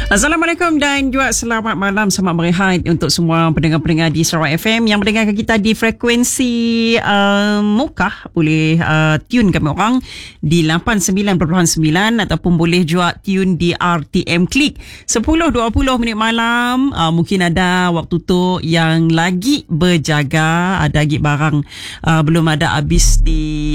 Assalamualaikum dan juga selamat malam, selamat berehat untuk semua pendengar-pendengar di Sarawak FM yang mendengarkan kita di frekuensi Mokah. Boleh tune kami orang di 89.9 ataupun boleh juga tune di RTM Klik 10.20 minit malam. Mungkin ada waktu tu yang lagi berjaga, ada lagi barang belum ada habis di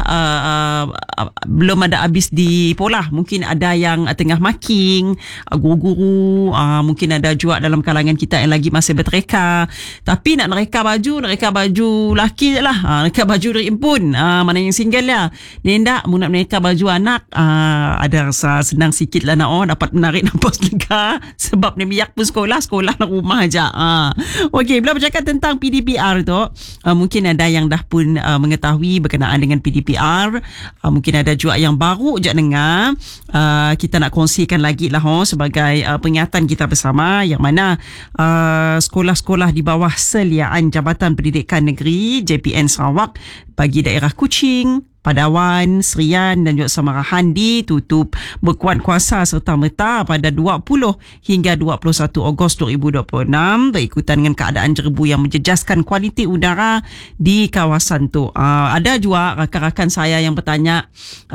belum ada habis di polah. Mungkin ada yang tengah marking, guru-guru, mungkin ada juga dalam kalangan kita yang lagi masih bertereka, tapi nak reka baju laki je lah, reka baju dari impun, mana yang single lah ni tak nak mereka baju anak, ada rasa senang sikit lah nak dapat menarik nafas lega sebab ni biak pun sekolah nak rumah aja. Okey, bila bercakap tentang PDPR tu, mungkin ada yang dah pun mengetahui berkenaan dengan PDPR, mungkin ada juga yang baru je dengar. Kita nak kongsikan lagi lah sebagai peringatan kita bersama, yang mana sekolah-sekolah di bawah seliaan Jabatan Pendidikan Negeri JPN Sarawak bagi daerah Kuching, Padawan, Serian dan juga Samarahan ditutup berkuat kuasa serta-merta pada 20 hingga 21 Ogos 2026 berikutan dengan keadaan jerebu yang menjejaskan kualiti udara di kawasan tu. Ada juga rakan-rakan saya yang bertanya,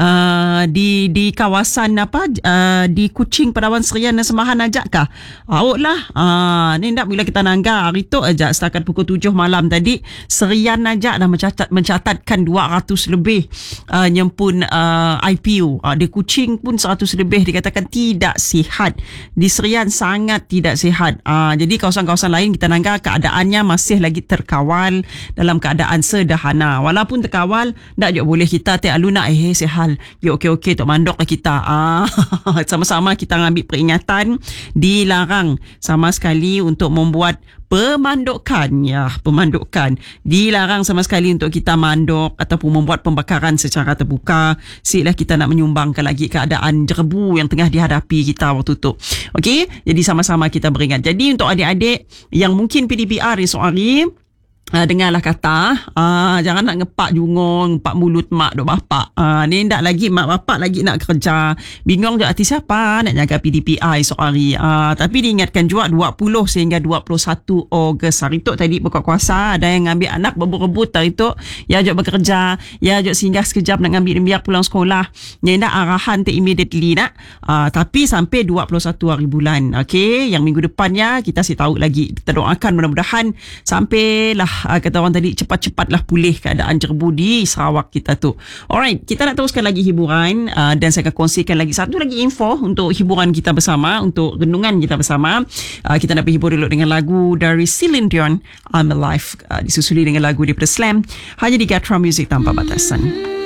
di kawasan di Kuching, Padawan, Serian dan Samarahan ajakkah? Lah. Ni tak bila kita nangga hari tu aja setakat pukul 7 malam tadi, Serian aja dah mencatatkan 200 lebih nyempun IPU. Di Kuching pun 100 lebih dikatakan tidak sihat. Di Serian sangat tidak sihat. Jadi kawasan-kawasan lain kita nangga keadaannya masih lagi terkawal dalam keadaan sederhana. Walaupun terkawal, tak juga boleh kita aluna sehal. Okey tok mandok lah kita. Sama-sama kita ngambil peringatan, dilarang sama sekali untuk membuat pemandukan. Dilarang sama sekali untuk kita mandok ataupun membuat pembakaran secara terbuka. Silah kita nak menyumbangkan lagi keadaan jerebu yang tengah dihadapi kita waktu tu. Okey, jadi sama-sama kita beringat. Jadi untuk adik-adik yang mungkin PDPR esok hari, dengarlah kata, jangan nak ngepak jungong, ngepak mulut mak dok bapak. Ni tak lagi mak bapak lagi nak kerja, bingung je hati siapa nak jaga PDPR esok hari. Tapi diingatkan juga 20 sehingga 21 Ogos hari tu tadi berkuat kuasa, ada yang ngambil anak berebut hari tu, ya jok bekerja, ya jok singgah sekejap nak ngambil biar pulang sekolah. Ni nak arahan tu immediately nak. Tapi sampai 21 hari bulan. Okey, yang minggu depannya kita si tahu lagi. Kita doakan mudah-mudahan sampailah kata orang tadi cepat-cepatlah pulih keadaan jerebu di Sarawak kita tu. Alright, kita nak teruskan lagi hiburan, dan saya akan kongsikan lagi satu lagi info untuk hiburan kita bersama, untuk renungan kita bersama. Kita nak berhibur dulu dengan lagu dari Celine Dion, I'm Alive, disusuli dengan lagu daripada Slam, hanya di Gatra Music tanpa batasan.